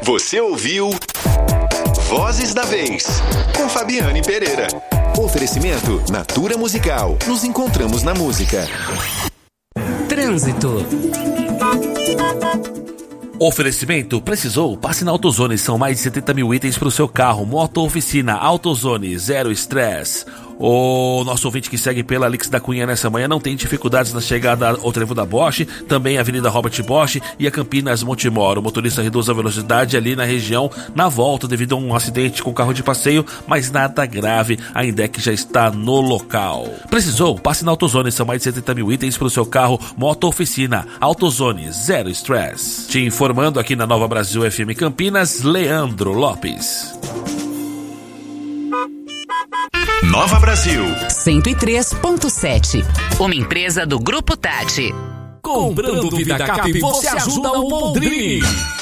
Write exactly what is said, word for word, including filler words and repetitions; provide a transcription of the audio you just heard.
Você ouviu Vozes da Vez, com Fabiane Pereira. Oferecimento Natura Musical. Nos encontramos na música. Trânsito. Oferecimento, precisou? Passe na AutoZone, são mais de setenta mil itens para o seu carro. Moto Oficina, AutoZone, zero estresse. O nosso ouvinte que segue pela Alix da Cunha nessa manhã não tem dificuldades na chegada ao trevo da Bosch, também a Avenida Robert Bosch e a Campinas Montemor. O motorista reduz a velocidade ali na região na volta devido a um acidente com carro de passeio, mas nada grave, a Indec já está no local. Precisou? Passe na AutoZone, são mais de setenta mil itens para o seu carro. Moto Oficina, AutoZone, zero estresse. Te informando aqui na Nova Brasil F M Campinas, Leandro Lopes. Nova Brasil cento e três ponto sete. Uma empresa do Grupo Tati. Comprando Vidacap, você ajuda o Boldrini.